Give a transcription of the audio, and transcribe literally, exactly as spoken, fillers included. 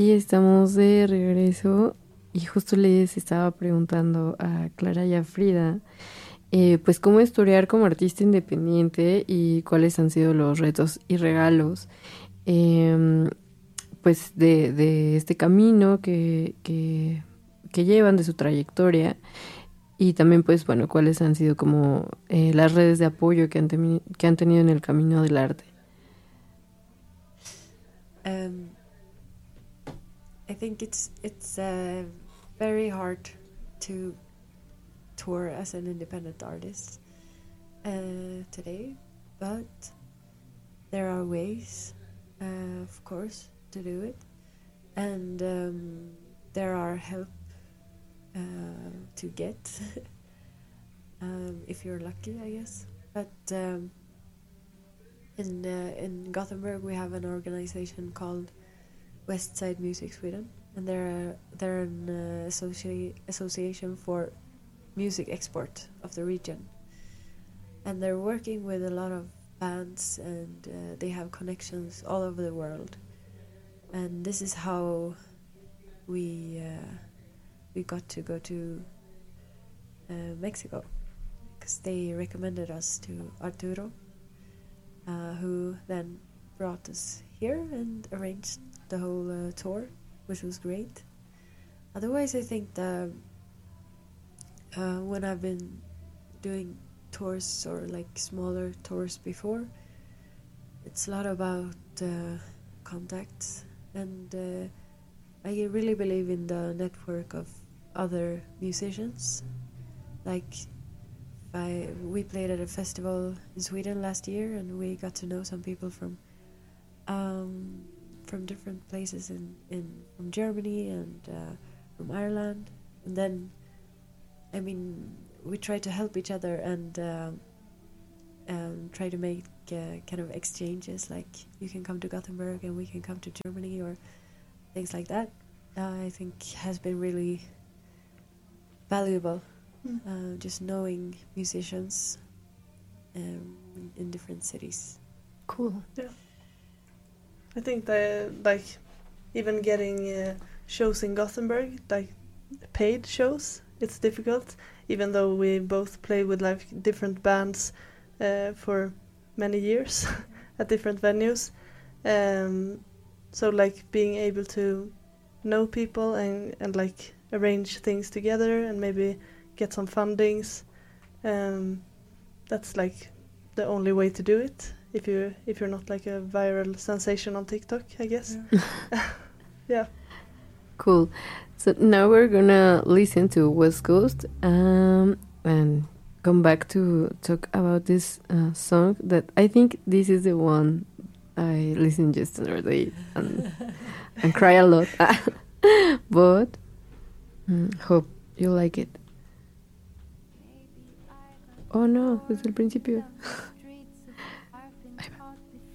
Y estamos de regreso y justo les estaba preguntando a Clara y a Frida, eh, pues cómo estudiar como artista independiente y cuáles han sido los retos y regalos, em, pues de, de este camino que, que, que llevan, de su trayectoria y también pues bueno, cuáles han sido como eh, las redes de apoyo que han, temi- que han tenido en el camino del arte. Um, I think it's it's uh, very hard to tour as an independent artist uh, today, but there are ways, uh, of course, to do it, and um, there are help uh, to get um, if you're lucky, I guess. But um, in uh, in Gothenburg, we have an organization called West Side Music Sweden, and they're they're an uh, associ- association for music export of the region, and they're working with a lot of bands, and uh, they have connections all over the world, and this is how we uh, we got to go to uh, Mexico, because they recommended us to Arturo, uh, who then brought us here and arranged the whole uh, tour, which was great. Otherwise, I think the uh, when I've been doing tours or like smaller tours before, it's a lot about uh, contacts, and uh, I really believe in the network of other musicians. Like, I we played at a festival in Sweden last year, and we got to know some people from um, from different places in, in from Germany and uh, from Ireland, and then I mean we try to help each other and uh, um, try to make uh, kind of exchanges, like you can come to Gothenburg and we can come to Germany or things like that. Uh, I think has been really valuable. Mm. Uh, just knowing musicians um, in different cities. Cool. Yeah. I think that like even getting uh, shows in Gothenburg, like paid shows, it's difficult. Even though we both play with like different bands uh, for many years at different venues, um, so like being able to know people and and like arrange things together and maybe get some fundings, um, that's like the only way to do it. If you if you're not like a viral sensation on TikTok, I guess. Yeah. Yeah. Cool. So now we're gonna listen to West Coast um, and come back to talk about this uh, song that I think this is the one I listened yesterday and, and cry a lot. But mm, hope you like it. Oh no, desde el principio.